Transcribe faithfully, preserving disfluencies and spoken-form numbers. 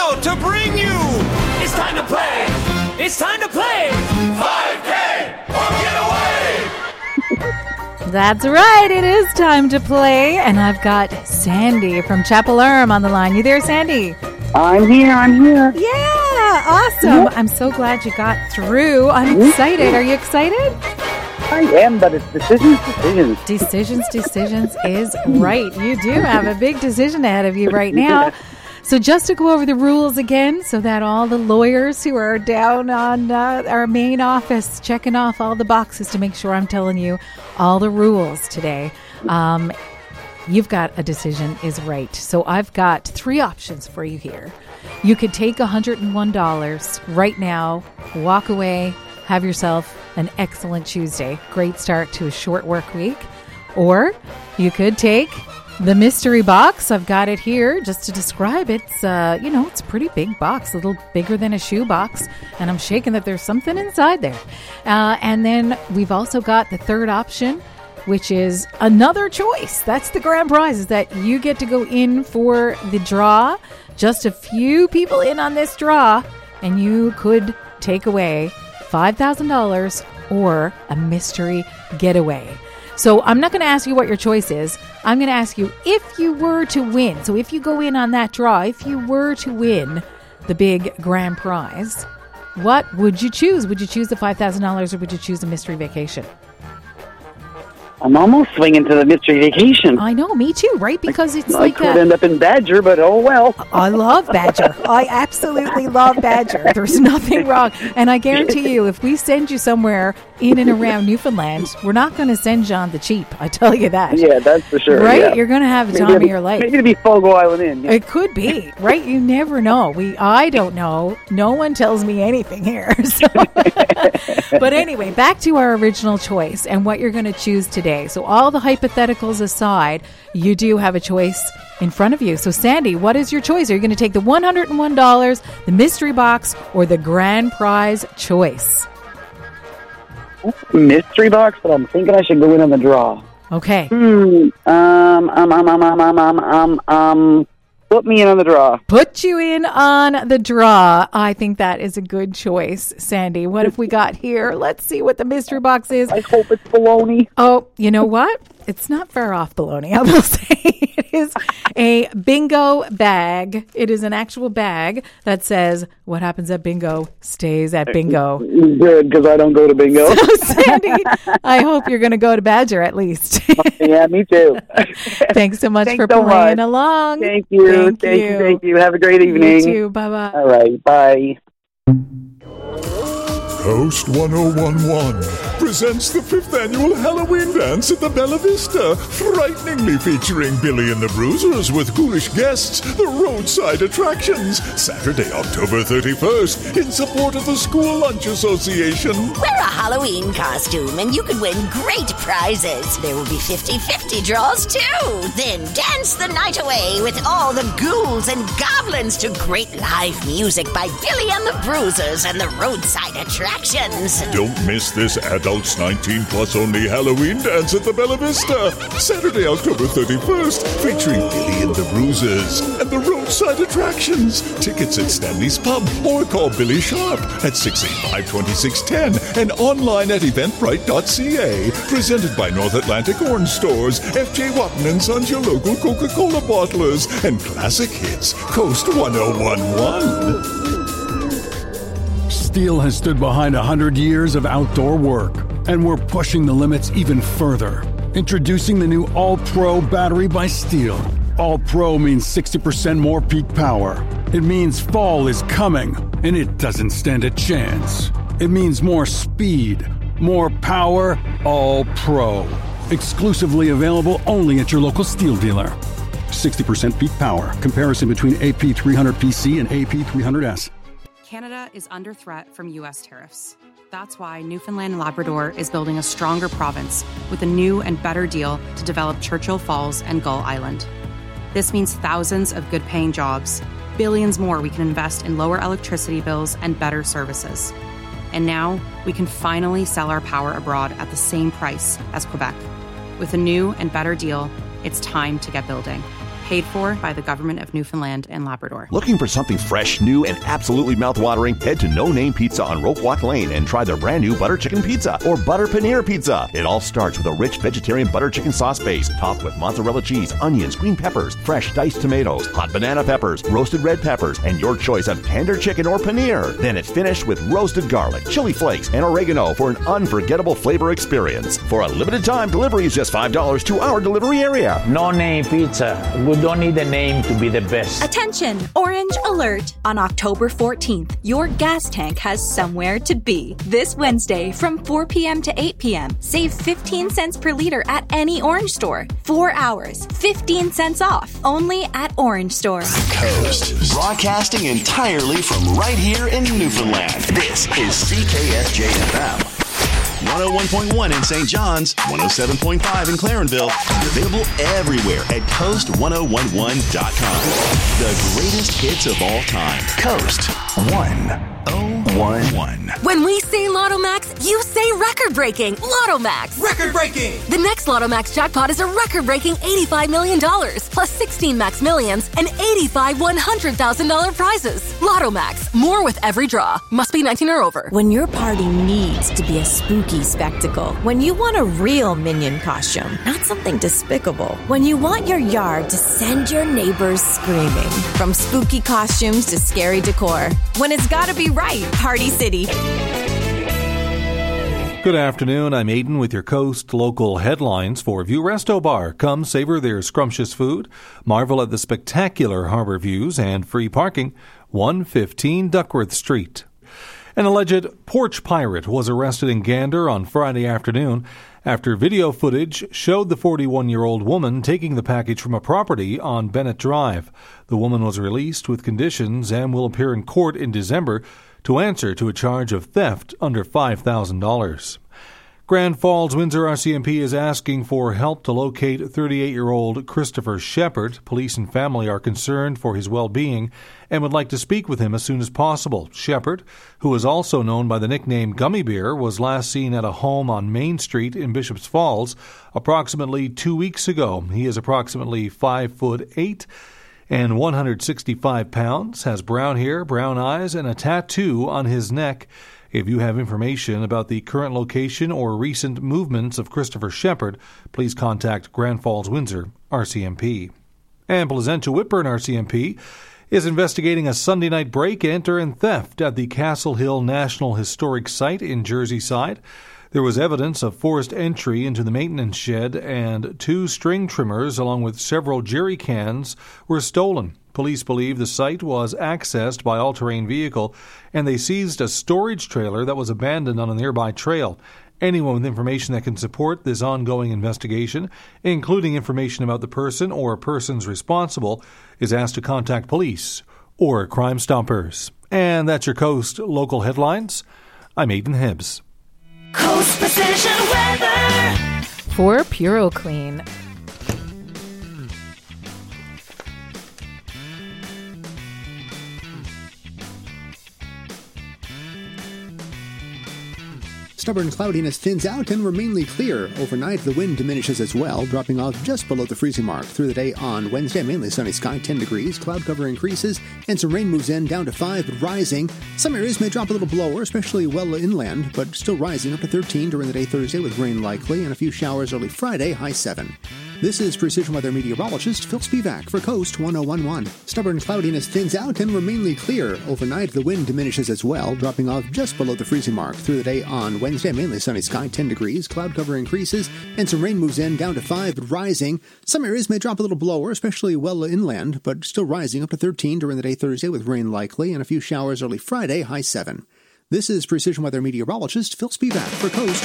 proud to bring you. It's time to play. It's time to play. five K or get away. That's right. It is time to play. And I've got Sandy from Chapel Arm on the line. You there, Sandy? I'm here. I'm here. Yeah. Awesome. I'm so glad you got through. I'm excited. Are you excited? I am, but it's decisions, decisions. Decisions, decisions is right. You do have a big decision ahead of you right now. So just to go over the rules again so that all the lawyers who are down on uh, our main office checking off all the boxes to make sure I'm telling you all the rules today. Um, you've got a decision is right. So I've got three options for you here. You could take one hundred one dollars right now, walk away, have yourself an excellent Tuesday. Great start to a short work week. Or you could take the mystery box. I've got it here just to describe it. It's, uh, you know, it's a pretty big box, a little bigger than a shoe box. And I'm shaking that there's something inside there. Uh, and then we've also got the third option, which is another choice. That's the grand prize, is that you get to go in for the draw. Just a few people in on this draw, and you could take away five thousand dollars or a mystery getaway. So I'm not going to ask you what your choice is. I'm going to ask you if you were to win. So if you go in on that draw, if you were to win the big grand prize, what would you choose? Would you choose the five thousand dollars or would you choose a mystery vacation? I'm almost swinging to the mystery vacation. I know, me too, right? Because it's I like could a, end up in Badger, but oh well. I love Badger. I absolutely love Badger. There's nothing wrong. And I guarantee you, if we send you somewhere in and around Newfoundland, we're not going to send you on the cheap. I tell you that. Yeah, that's for sure. Right? Yeah. You're going to have the Maybe time of it'll- your life. Maybe it'll be Fogo Island Inn. Yeah. It could be, right? You never know. We, I don't know. No one tells me anything here. So. But anyway, back to our original choice and what you're going to choose today. So all the hypotheticals aside, you do have a choice in front of you. So Sandy, what is your choice? Are you going to take the one hundred one dollars, the mystery box, or the grand prize choice? Mystery box, but I'm thinking I should go in on the draw. Okay. Hmm. Um. Um. Um. Um. Um. Um. Um. Um. Put me in on the draw. Put you in on the draw. I think that is a good choice, Sandy. What have we got here? Let's see what the mystery box is. I hope it's baloney. Oh, you know what? It's not far off baloney, I will say. It is a bingo bag. It is an actual bag that says, what happens at bingo stays at bingo. Good, because I don't go to bingo. So, Sandy, I hope you're going to go to Badger at least. Yeah, me too. Thanks so much Thanks for so playing much. along. Thank you. Thank, Thank you. you. Thank you. Have a great evening. You too. Bye-bye. All right. Bye. Coast one oh one one presents the fifth annual Halloween dance at the Bella Vista, frighteningly featuring Billy and the Bruisers with ghoulish guests, the roadside attractions, Saturday, October thirty-first, in support of the School Lunch Association. Wear a Halloween costume and you can win great prizes. There will be fifty-fifty draws too. Then dance the night away with all the ghouls and goblins to great live music by Billy and the Bruisers and the roadside attractions. Don't miss this adults nineteen plus only Halloween dance at the Bella Vista, Saturday, October thirty-first, featuring Billy and the Bruisers and the roadside attractions. Tickets at Stanley's Pub or call Billy Sharp at six eight five, two six one zero and online at eventbrite dot c a. Presented by North Atlantic Orange Stores, F J Watton and Sons, your local Coca-Cola bottlers, and Classic Hits, Coast one oh one one. Steel has stood behind one hundred years of outdoor work, and we're pushing the limits even further. Introducing the new All-Pro battery by Steel. All-Pro means sixty percent more peak power. It means fall is coming, and it doesn't stand a chance. It means more speed, more power, All-Pro. Exclusively available only at your local Steel dealer. sixty percent peak power. Comparison between A P three hundred P C and A P three hundred S. Canada is under threat from U S tariffs. That's why Newfoundland and Labrador is building a stronger province with a new and better deal to develop Churchill Falls and Gull Island. This means thousands of good-paying jobs, billions more we can invest in lower electricity bills and better services. And now we can finally sell our power abroad at the same price as Quebec. With a new and better deal, it's time to get building. Paid for by the Government of Newfoundland and Labrador. Looking for something fresh, new, and absolutely mouthwatering? Head to No Name Pizza on Rope Walk Lane and try their brand new butter chicken pizza or butter paneer pizza. It all starts with a rich vegetarian butter chicken sauce base topped with mozzarella cheese, onions, green peppers, fresh diced tomatoes, hot banana peppers, roasted red peppers, and your choice of tender chicken or paneer. Then it's finished with roasted garlic, chili flakes, and oregano for an unforgettable flavor experience. For a limited time, delivery is just five dollars to our delivery area. No Name Pizza. We don't need a name to be the best. Attention! Orange alert! On October fourteenth, your gas tank has somewhere to be. This Wednesday from four p.m. to eight p.m. Save fifteen cents per liter at any Orange store. Four hours, fifteen cents off. Only at Orange Store. Coast. Broadcasting entirely from right here in Newfoundland. This is C K S J F M. one oh one point one in Saint John's, one oh seven point five in Clarenville, and available everywhere at coast one oh one one dot com. The greatest hits of all time. Coast one oh one one. When we say Lotto Max, you say record-breaking Lotto Max. Record-breaking! The next Lotto Max jackpot is a record-breaking eighty-five million dollars, plus sixteen Max Millions and eighty-five one hundred thousand dollars prizes. Lotto Max, more with every draw. Must be nineteen or over. When your party needs to be a spooky spectacle, when you want a real Minion costume, not something despicable, when you want your yard to send your neighbors screaming, from spooky costumes to scary decor, when it's gotta be right, Party City. Good afternoon, I'm Aiden with your Coast local headlines for View Resto Bar. Come savor their scrumptious food, marvel at the spectacular harbor views, and free parking, one fifteen Duckworth Street. An alleged porch pirate was arrested in Gander on Friday afternoon after video footage showed the forty-one-year-old woman taking the package from a property on Bennett Drive. The woman was released with conditions and will appear in court in December to answer to a charge of theft under five thousand dollars. Grand Falls Windsor R C M P is asking for help to locate thirty-eight-year-old Christopher Shepard. Police and family are concerned for his well-being and would like to speak with him as soon as possible. Shepard, who is also known by the nickname Gummy Bear, was last seen at a home on Main Street in Bishops Falls approximately two weeks ago. He is approximately five foot eight and one hundred sixty-five pounds, has brown hair, brown eyes, and a tattoo on his neck. If you have information about the current location or recent movements of Christopher Shepard, please contact Grand Falls Windsor R C M P. And Placentia Whitburn R C M P is investigating a Sunday night break-enter and theft at the Castle Hill National Historic Site in Jersey Side. There was evidence of forced entry into the maintenance shed, and two string trimmers along with several jerry cans were stolen. Police believe the site was accessed by all-terrain vehicle, and they seized a storage trailer that was abandoned on a nearby trail. Anyone with information that can support this ongoing investigation, including information about the person or persons responsible, is asked to contact police or Crime Stoppers. And that's your Coast local headlines. I'm Aiden Hibbs. Coast Precision Weather for PuroClean. Stubborn cloudiness thins out and we're mainly clear. Overnight, the wind diminishes as well, dropping off just below the freezing mark. Through the day on Wednesday, mainly sunny sky, ten degrees. Cloud cover increases, and some rain moves in, down to five, but rising. Some areas may drop a little below, especially well inland, but still rising up to thirteen during the day Thursday with rain likely, and a few showers early Friday, high seven. This is Precision Weather meteorologist Phil Spivak for Coast one oh one one. Stubborn cloudiness thins out and we're mainly clear. Overnight, the wind diminishes as well, dropping off just below the freezing mark. Through the day on Wednesday, mainly sunny sky, ten degrees. Cloud cover increases, and some rain moves in, down to five, but rising. Some areas may drop a little below, especially well inland, but still rising up to thirteen during the day Thursday with rain likely, and a few showers early Friday, high seven. This is Precision Weather meteorologist Phil Spivak for Coast